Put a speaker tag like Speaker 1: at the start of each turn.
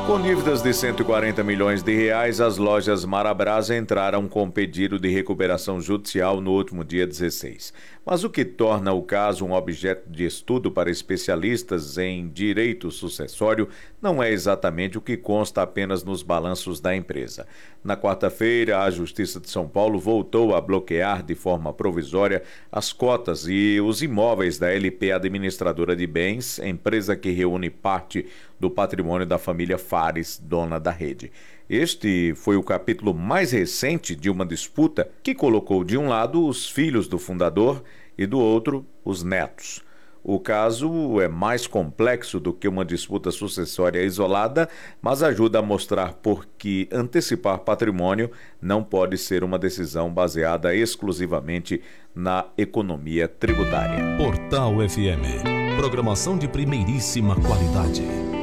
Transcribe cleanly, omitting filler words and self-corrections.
Speaker 1: Com dívidas de 140 milhões de reais, as lojas Marabras entraram com pedido de recuperação judicial no último dia 16. Mas o que torna o caso um objeto de estudo para especialistas em direito sucessório não é exatamente o que consta apenas nos balanços da empresa. Na quarta-feira, a Justiça de São Paulo voltou a bloquear de forma provisória as cotas e os imóveis da LP Administradora de Bens, empresa que reúne parte do patrimônio da família Fares, dona da rede. Este foi o capítulo mais recente de uma disputa que colocou de um lado os filhos do fundador e do outro os netos. O caso é mais complexo do que uma disputa sucessória isolada, mas ajuda a mostrar por que antecipar patrimônio não pode ser uma decisão baseada exclusivamente na economia tributária.
Speaker 2: Portal FM. Programação de primeiríssima qualidade.